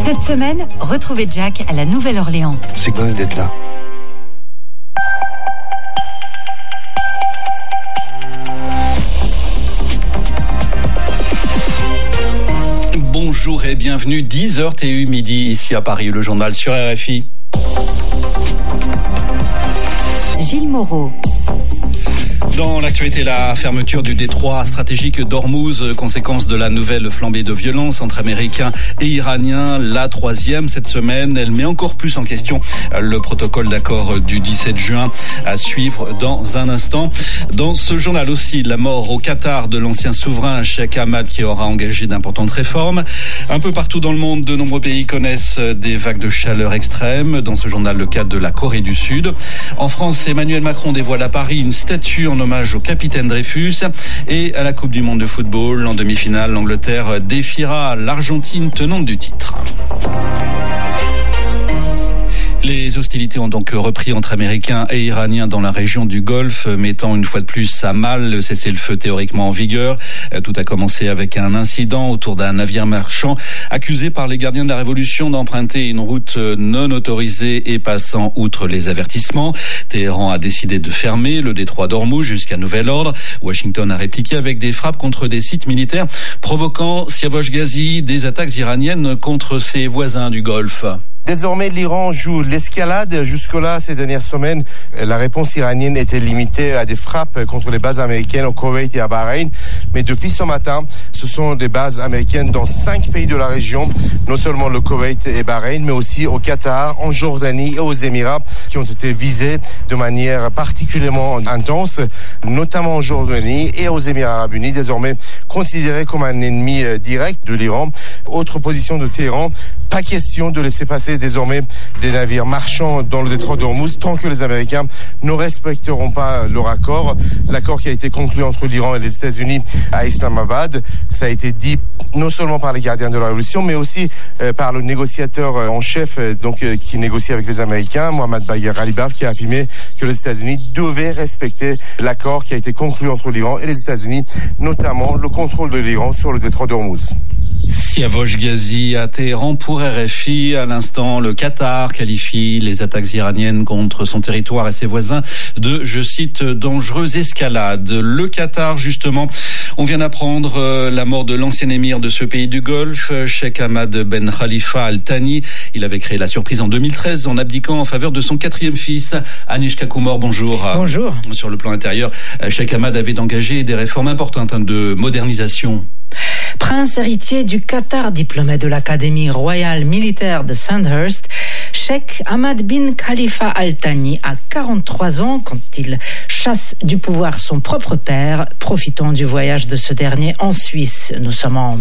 Cette semaine, retrouvez Jack à la Nouvelle-Orléans. C'est bon d'être là. Bonjour et bienvenue, 10h TU midi ici à Paris, le journal sur RFI. Gilles Moreau. Dans l'actualité, la fermeture du détroit stratégique d'Ormuz, conséquence de la nouvelle flambée de violence entre Américains et Iraniens, la troisième cette semaine. Elle met encore plus en question le protocole d'accord du 17 juin à suivre dans un instant. Dans ce journal aussi, la mort au Qatar de l'ancien souverain Cheikh Hamad qui aura engagé d'importantes réformes. Un peu partout dans le monde, de nombreux pays connaissent des vagues de chaleur extrêmes. Dans ce journal, le cas de la Corée du Sud. En France, Emmanuel Macron dévoile à Paris une statue en hommage au capitaine Dreyfus. Et à la Coupe du Monde de football, en demi-finale, l'Angleterre défiera l'Argentine tenante du titre. Les hostilités ont donc repris entre Américains et Iraniens dans la région du Golfe, mettant une fois de plus à mal le cessez-le-feu théoriquement en vigueur. Tout a commencé avec un incident autour d'un navire marchand accusé par les gardiens de la Révolution d'emprunter une route non autorisée et passant outre les avertissements. Téhéran a décidé de fermer le détroit d'Ormuz jusqu'à nouvel ordre. Washington a répliqué avec des frappes contre des sites militaires, provoquant Siavosh Ghazi des attaques iraniennes contre ses voisins du Golfe. Désormais, l'Iran joue l'escalade. Jusque-là, ces dernières semaines, la réponse iranienne était limitée à des frappes contre les bases américaines au Koweït et à Bahreïn. Mais depuis ce matin, ce sont des bases américaines dans 5 pays de la région, non seulement le Koweït et Bahreïn, mais aussi au Qatar, en Jordanie et aux Émirats, qui ont été visés de manière particulièrement intense, notamment en Jordanie et aux Émirats arabes unis, désormais considérés comme un ennemi direct de l'Iran. Autre position de Téhéran, pas question de laisser passer désormais des navires marchands dans le détroit d'Ormuz tant que les Américains ne respecteront pas leur accord. L'accord qui a été conclu entre l'Iran et les États-Unis à Islamabad, ça a été dit non seulement par les gardiens de la Révolution, mais aussi par le négociateur en chef qui négocie avec les Américains, Mohammad Bagher Ghalibaf, qui a affirmé que les États-Unis devaient respecter l'accord qui a été conclu entre l'Iran et les États-Unis, notamment le contrôle de l'Iran sur le détroit d'Ormuz. Siavosh Ghazi à Téhéran pour RFI. À l'instant, le Qatar qualifie les attaques iraniennes contre son territoire et ses voisins de, je cite, dangereuse escalade. Le Qatar, justement, on vient d'apprendre la mort de l'ancien émir de ce pays du Golfe, Cheikh Hamad Ben Khalifa Al Thani. Il avait créé la surprise en 2013 en abdiquant en faveur de son 4e fils. Agnieszka Kumor, bonjour. Bonjour. Sur le plan intérieur, Cheikh Hamad avait engagé des réformes importantes de modernisation. Prince héritier du Qatar, diplômé de l'Académie royale militaire de Sandhurst, Cheikh Hamad bin Khalifa Al Thani a 43 ans quand il chasse du pouvoir son propre père, profitant du voyage de ce dernier en Suisse. Nous sommes en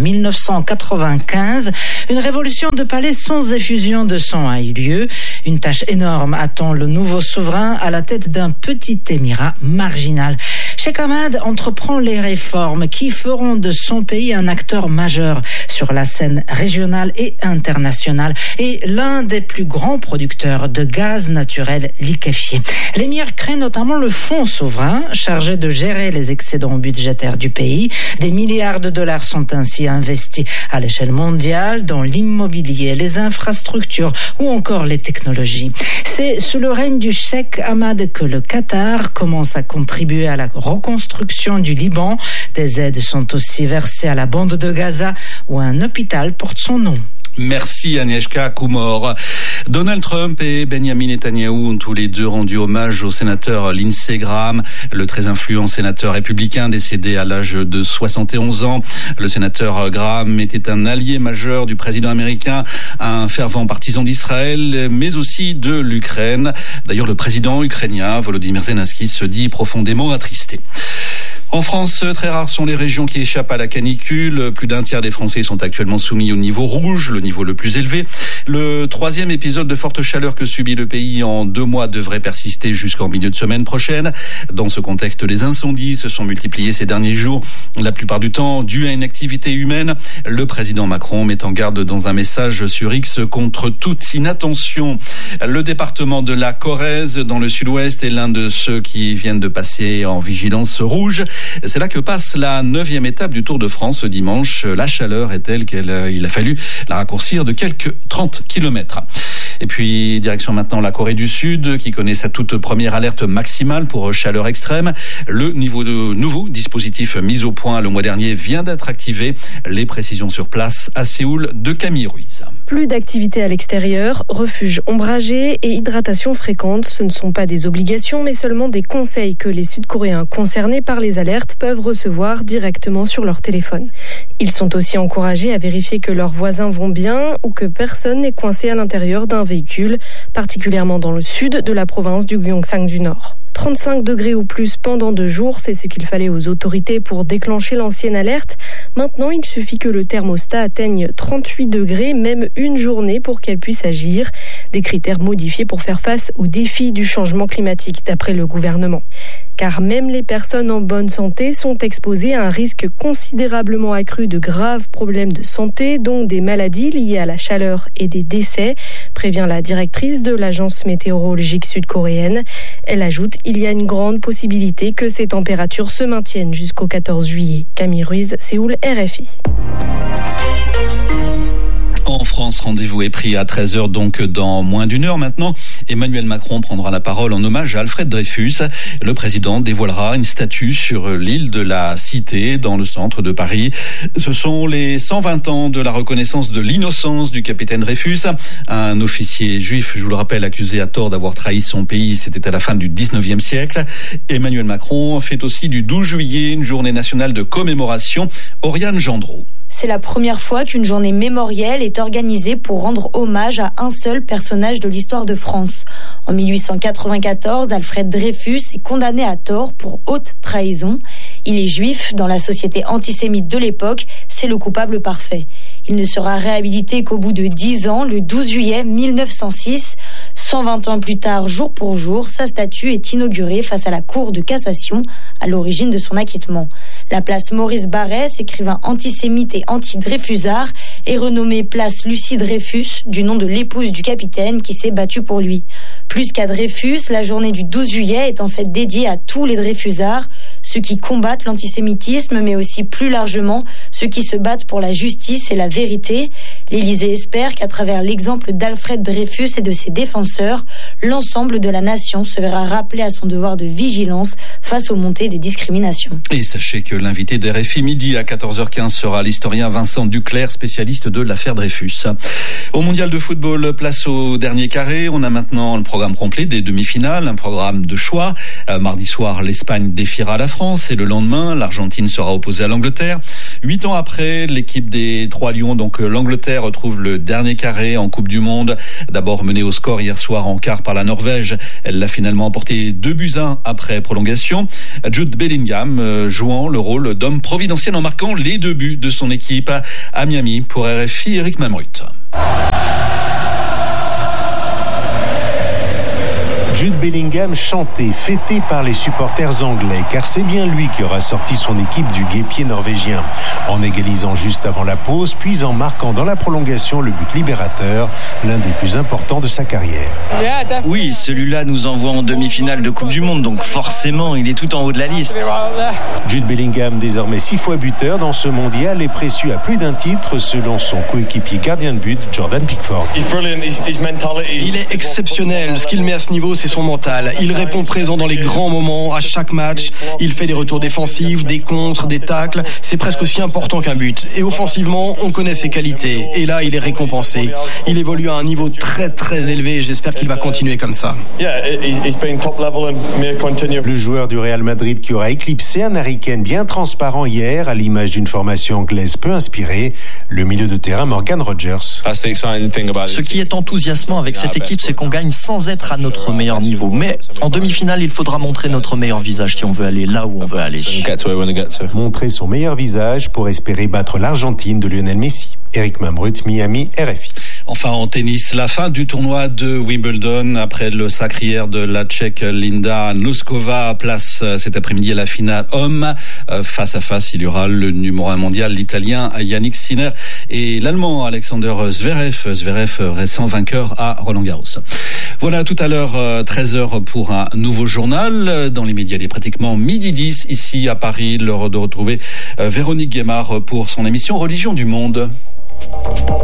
1995. Une révolution de palais sans effusion de sang a eu lieu. Une tâche énorme attend le nouveau souverain à la tête d'un petit émirat marginal. Cheikh Hamad entreprend les réformes qui feront de son pays un acteur majeur sur la scène régionale et internationale et l'un des plus grands producteurs de gaz naturel liquéfié. L'émir crée notamment le fonds souverain chargé de gérer les excédents budgétaires du pays. Des milliards de dollars sont ainsi investis à l'échelle mondiale dans l'immobilier, les infrastructures ou encore les technologies. C'est sous le règne du Cheikh Hamad que le Qatar commence à contribuer à la reconstruction du Liban. Des aides sont aussi versées à la bande de Gaza où un hôpital porte son nom. Merci Agnieszka Kumor. Donald Trump et Benjamin Netanyahou ont tous les deux rendu hommage au sénateur Lindsey Graham, le très influent sénateur républicain décédé à l'âge de 71 ans. Le sénateur Graham était un allié majeur du président américain, un fervent partisan d'Israël, mais aussi de l'Ukraine. D'ailleurs, le président ukrainien Volodymyr Zelensky se dit profondément attristé. En France, très rares sont les régions qui échappent à la canicule. Plus d'un tiers des Français sont actuellement soumis au niveau rouge, le niveau le plus élevé. Le 3e épisode de forte chaleur que subit le pays en 2 mois devrait persister jusqu'en milieu de semaine prochaine. Dans ce contexte, les incendies se sont multipliés ces derniers jours, la plupart du temps dus à une activité humaine. Le président Macron met en garde dans un message sur X contre toute inattention. Le département de la Corrèze, dans le sud-ouest, est l'un de ceux qui viennent de passer en vigilance rouge. C'est là que passe la 9e étape du Tour de France ce dimanche. La chaleur est telle qu'il a fallu la raccourcir de quelques 30 km. Et puis, direction maintenant la Corée du Sud, qui connaît sa toute première alerte maximale pour chaleur extrême. Le nouveau dispositif mis au point le mois dernier vient d'être activé. Les précisions sur place à Séoul de Camille Ruiz. Plus d'activité à l'extérieur, refuge ombragé et hydratation fréquente. Ce ne sont pas des obligations, mais seulement des conseils que les Sud-Coréens concernés par les alertes peuvent recevoir directement sur leur téléphone. Ils sont aussi encouragés à vérifier que leurs voisins vont bien ou que personne n'est coincé à l'intérieur d'un véhicule, particulièrement dans le sud de la province du Gyeongsang du Nord. 35 degrés ou plus pendant 2 jours, c'est ce qu'il fallait aux autorités pour déclencher l'ancienne alerte. Maintenant, il suffit que le thermostat atteigne 38 degrés, même une journée, pour qu'elle puisse agir. Des critères modifiés pour faire face aux défis du changement climatique, d'après le gouvernement. Car même les personnes en bonne santé sont exposées à un risque considérablement accru de graves problèmes de santé, dont des maladies liées à la chaleur et des décès, prévient la directrice de l'agence météorologique sud-coréenne. Elle ajoute qu'il y a une grande possibilité que ces températures se maintiennent jusqu'au 14 juillet. Camille Ruiz, Séoul, RFI. En France, rendez-vous est pris à 13h, donc dans moins d'une heure maintenant. Emmanuel Macron prendra la parole en hommage à Alfred Dreyfus. Le président dévoilera une statue sur l'île de la Cité, dans le centre de Paris. Ce sont les 120 ans de la reconnaissance de l'innocence du capitaine Dreyfus, un officier juif, je vous le rappelle, accusé à tort d'avoir trahi son pays. C'était à la fin du 19e siècle. Emmanuel Macron fait aussi du 12 juillet une journée nationale de commémoration. Oriane Gendreau. C'est la première fois qu'une journée mémorielle est organisée pour rendre hommage à un seul personnage de l'histoire de France. En 1894, Alfred Dreyfus est condamné à tort pour haute trahison. Il est juif. Dans la société antisémite de l'époque, c'est le coupable parfait. Il ne sera réhabilité qu'au bout de 10 ans, le 12 juillet 1906. 120 ans plus tard, jour pour jour, sa statue est inaugurée face à la Cour de cassation, à l'origine de son acquittement. La place Maurice Barrès, écrivain antisémite et anti-Dreyfusard, est renommée place Lucie Dreyfus, du nom de l'épouse du capitaine qui s'est battue pour lui. Plus qu'à Dreyfus, la journée du 12 juillet est en fait dédiée à tous les Dreyfusards, ceux qui combattent l'antisémitisme, mais aussi plus largement ceux qui se battent pour la justice et la vérité. L'Élysée espère qu'à travers l'exemple d'Alfred Dreyfus et de ses défenseurs, l'ensemble de la nation se verra rappelé à son devoir de vigilance face aux montées des discriminations. Et sachez que l'invité d'RFI midi à 14h15 sera l'historien Vincent Duclerc, spécialiste de l'affaire Dreyfus. Au mondial de football, place au dernier carré. On a maintenant le programme complet des demi-finales, un programme de choix. Mardi soir, l'Espagne défiera la France et le lendemain, l'Argentine sera opposée à l'Angleterre. 8 ans après, l'équipe des Trois Lions, donc l'Angleterre, retrouve le dernier carré en Coupe du Monde. D'abord menée au score hier soir en quart par la Norvège. Elle l'a finalement emporté 2-1 après prolongation. Jude Bellingham jouant le rôle d'homme providentiel en marquant les 2 buts de son équipe à Miami. Pour RFI, Eric Mamrut. Jude Bellingham chanté, fêté par les supporters anglais, car c'est bien lui qui aura sorti son équipe du guêpier norvégien, en égalisant juste avant la pause, puis en marquant dans la prolongation le but libérateur, l'un des plus importants de sa carrière. Oui, celui-là nous envoie en demi-finale de Coupe du Monde, donc forcément, il est tout en haut de la liste. Jude Bellingham, désormais 6 fois buteur dans ce mondial, est précieux à plus d'un titre, selon son coéquipier gardien de but, Jordan Pickford. Il est exceptionnel. Ce qu'il met à ce niveau, c'est son mental. Il répond présent dans les grands moments, à chaque match. Il fait des retours défensifs, des contres, des tacles. C'est presque aussi important qu'un but. Et offensivement, on connaît ses qualités. Et là, il est récompensé. Il évolue à un niveau très très élevé. J'espère qu'il va continuer comme ça. Le joueur du Real Madrid qui aura éclipsé un Harry Kane bien transparent hier, à l'image d'une formation anglaise peu inspirée, le milieu de terrain Morgan Rogers. Ce qui est enthousiasmant avec cette équipe, c'est qu'on gagne sans être à notre meilleur niveau. Mais en demi-finale, il faudra montrer notre meilleur visage si on veut aller là où on veut aller. Montrer son meilleur visage pour espérer battre l'Argentine de Lionel Messi. Eric Mamrut, Miami, RFI. Enfin, en tennis, la fin du tournoi de Wimbledon après le sacre hier de la Tchèque Linda Noskova. Place cet après-midi à la finale homme. Face à face, il y aura le numéro 1 mondial, l'Italien Yannick Sinner et l'Allemand Alexander Zverev. Zverev récent vainqueur à Roland-Garros. Voilà, tout à l'heure, 13h pour un nouveau journal. Dans l'immédiat, il est pratiquement 12h10 ici à Paris. L'heure de retrouver Véronique Guémard pour son émission Religion du Monde.